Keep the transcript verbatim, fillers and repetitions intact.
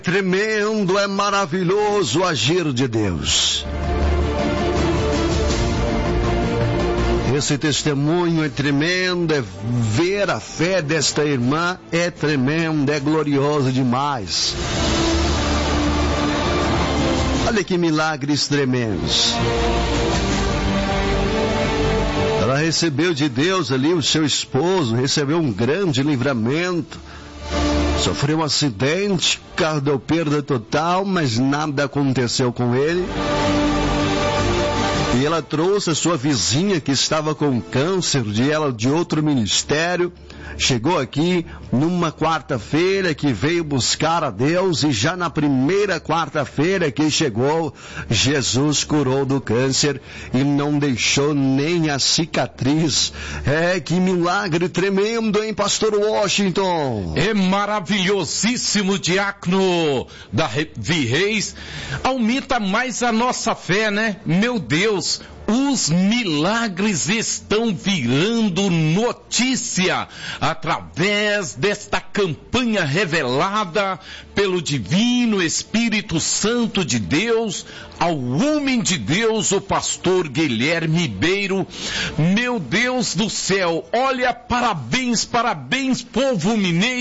Tremendo, é maravilhoso o agir de Deus. Esse testemunho é tremendo, é ver a fé desta irmã é tremendo, é glorioso demais. Olha que milagres tremendos. Ela recebeu de Deus ali, o seu esposo recebeu um grande livramento. Sofreu um acidente, o carro deu perda total, mas nada aconteceu com ele. E ela trouxe a sua vizinha que estava com câncer, de ela de outro ministério. Chegou aqui numa quarta-feira que veio buscar a Deus e já na primeira quarta-feira que chegou, Jesus curou do câncer e não deixou nem a cicatriz. É, que milagre tremendo, hein, pastor Washington? É maravilhosíssimo, diácono Davi Reis. Aumenta mais a nossa fé, né? Meu Deus, os milagres estão virando notícia através desta campanha revelada pelo Divino Espírito Santo de Deus ao homem de Deus, o pastor Guilherme Ribeiro. Meu Deus do céu, olha, parabéns, parabéns, povo mineiro.